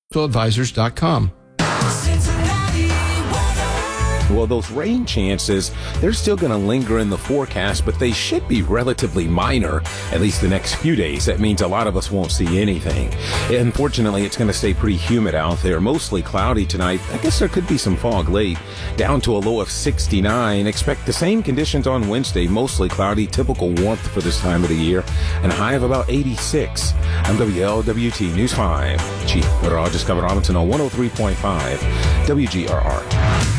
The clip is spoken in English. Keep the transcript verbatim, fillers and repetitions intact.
advisors dot com. Well, those rain chances, they're still going to linger in the forecast, but they should be relatively minor, at least the next few days. That means a lot of us won't see anything. Unfortunately, it's going to stay pretty humid out there, mostly cloudy tonight. I guess there could be some fog late, down to a low of sixty-nine. Expect the same conditions on Wednesday, mostly cloudy, typical warmth for this time of the year, and a high of about eighty-six. I'm W L W T News five, Chief Meteorologist Kevin Robinson on one oh three point five W G R R.